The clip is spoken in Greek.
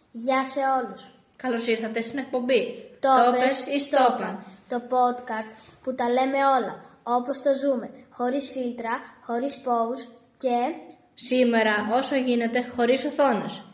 Γεια σε όλους. Καλώς ήρθατε στην εκπομπή Το πες ή Στόπαν. Το podcast που τα λέμε όλα, όπως το ζούμε, χωρίς φίλτρα, χωρίς pause και... Σήμερα όσο γίνεται χωρίς οθόνες.